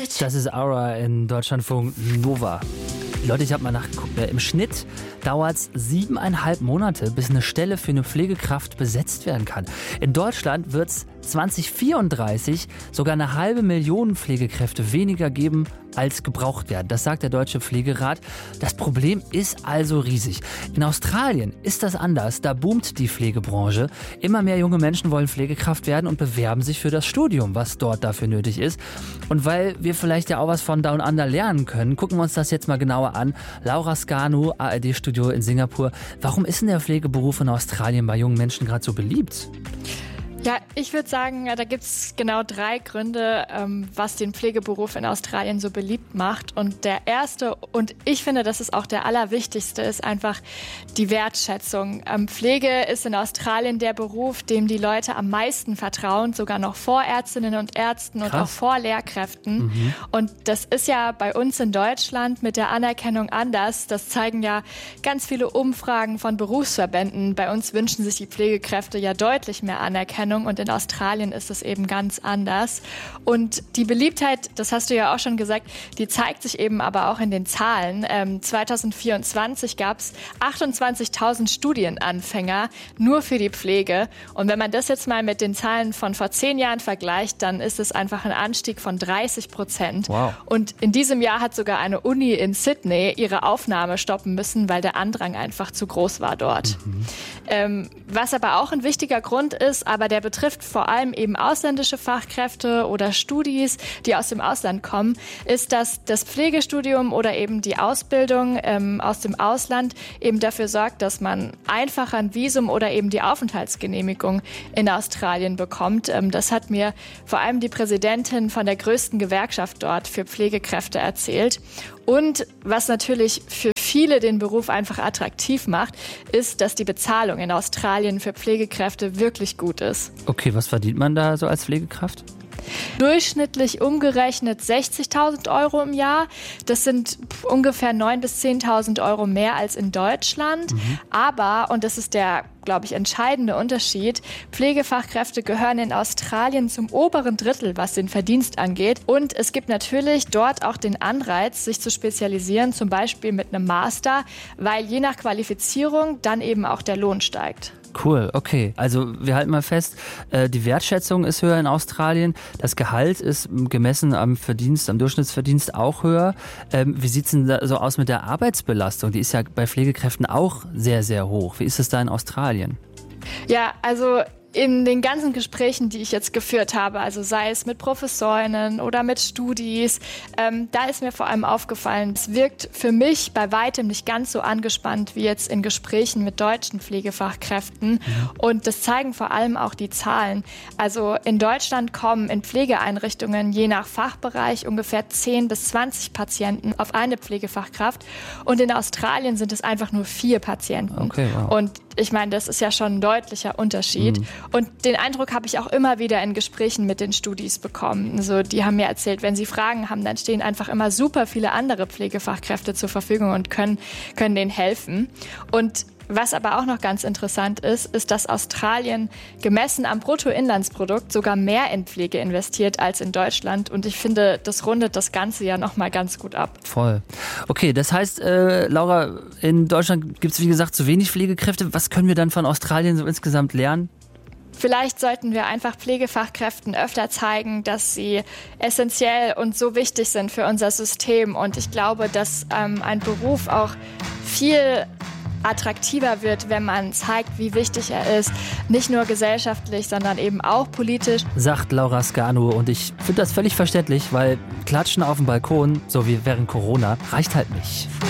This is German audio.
richtig. Das ist Aura in Deutschlandfunk Nova. Leute, ich habe mal nachgeguckt. Im Schnitt dauert es 7,5 Monate, bis eine Stelle für eine Pflegekraft besetzt werden kann. In Deutschland wird es 2034 sogar 500.000 Pflegekräfte weniger geben, als gebraucht werden. Das sagt der Deutsche Pflegerat. Das Problem ist also riesig. In Australien ist das anders. Da boomt die Pflegebranche. Immer mehr junge Menschen wollen Pflegekraft werden und bewerben sich für das Studium, was dort dafür nötig ist. Und weil wir vielleicht ja auch was von Down Under lernen können, gucken wir uns das jetzt mal genauer an. Laura Scanu, ARD-Studio in Singapur. Warum ist denn der Pflegeberuf in Australien bei jungen Menschen gerade so beliebt? Ja, ich würde sagen, da gibt es genau 3 Gründe, was den Pflegeberuf in Australien so beliebt macht. Und der erste, und ich finde, das ist auch der allerwichtigste, ist einfach die Wertschätzung. Pflege ist in Australien der Beruf, dem die Leute am meisten vertrauen, sogar noch vor Ärztinnen und Ärzten und auch vor Lehrkräften. Und das ist ja bei uns in Deutschland mit der Anerkennung anders. Das zeigen ja ganz viele Umfragen von Berufsverbänden. Bei uns wünschen sich die Pflegekräfte ja deutlich mehr Anerkennung. Und in Australien ist es eben ganz anders. Und die Beliebtheit, das hast du ja auch schon gesagt, die zeigt sich eben aber auch in den Zahlen. 2024 gab es 28.000 Studienanfänger nur für die Pflege. Und wenn man das jetzt mal mit den Zahlen von vor 10 Jahren vergleicht, dann ist es einfach ein Anstieg von 30%. Wow. Und in diesem Jahr hat sogar eine Uni in Sydney ihre Aufnahme stoppen müssen, weil der Andrang einfach zu groß war dort. Was aber auch ein wichtiger Grund ist, aber der betrifft vor allem eben ausländische Fachkräfte oder Studis, die aus dem Ausland kommen, ist, dass das Pflegestudium oder eben die Ausbildung aus dem Ausland eben dafür sorgt, dass man einfacher ein Visum oder eben die Aufenthaltsgenehmigung in Australien bekommt. Das hat mir vor allem die Präsidentin von der größten Gewerkschaft dort für Pflegekräfte erzählt. Und was natürlich für viele den Beruf einfach attraktiv macht, ist, dass die Bezahlung in Australien für Pflegekräfte wirklich gut ist. Okay, was verdient man da so als Pflegekraft? Durchschnittlich umgerechnet 60.000 Euro im Jahr. Das sind ungefähr 9.000 bis 10.000 Euro mehr als in Deutschland. Aber, und das ist der, glaube ich, entscheidende Unterschied, Pflegefachkräfte gehören in Australien zum oberen Drittel, was den Verdienst angeht. Und es gibt natürlich dort auch den Anreiz, sich zu spezialisieren, zum Beispiel mit einem Master, weil je nach Qualifizierung dann eben auch der Lohn steigt. Cool, okay. Also wir halten mal fest, die Wertschätzung ist höher in Australien. Das Gehalt ist gemessen am Verdienst, am Durchschnittsverdienst auch höher. Wie sieht es denn da so aus mit der Arbeitsbelastung? Die ist ja bei Pflegekräften auch sehr, sehr hoch. Wie ist es da in Australien? Ja, also in den ganzen Gesprächen, die ich jetzt geführt habe, also sei es mit Professorinnen oder mit Studis, da ist mir vor allem aufgefallen, es wirkt für mich bei weitem nicht ganz so angespannt wie jetzt in Gesprächen mit deutschen Pflegefachkräften. Und das zeigen vor allem auch die Zahlen. Also in Deutschland kommen in Pflegeeinrichtungen je nach Fachbereich ungefähr 10 bis 20 Patienten auf eine Pflegefachkraft. Und in Australien sind es einfach nur 4 Patienten. Okay, wow. Und ich meine, das ist ja schon ein deutlicher Unterschied. Und den Eindruck habe ich auch immer wieder in Gesprächen mit den Studis bekommen. Also die haben mir erzählt, wenn sie Fragen haben, dann stehen einfach immer super viele andere Pflegefachkräfte zur Verfügung und können denen helfen. Und was aber auch noch ganz interessant ist, dass Australien gemessen am Bruttoinlandsprodukt sogar mehr in Pflege investiert als in Deutschland. Und ich finde, das rundet das Ganze ja nochmal ganz gut ab. Voll. Okay, das heißt, Laura, in Deutschland gibt es, wie gesagt, zu wenig Pflegekräfte. Was können wir dann von Australien so insgesamt lernen? Vielleicht sollten wir einfach Pflegefachkräften öfter zeigen, dass sie essentiell und so wichtig sind für unser System. Und ich glaube, dass ein Beruf auch viel attraktiver wird, wenn man zeigt, wie wichtig er ist. Nicht nur gesellschaftlich, sondern eben auch politisch. Sagt Laura Scanu. Und ich finde das völlig verständlich, weil Klatschen auf dem Balkon, so wie während Corona, reicht halt nicht.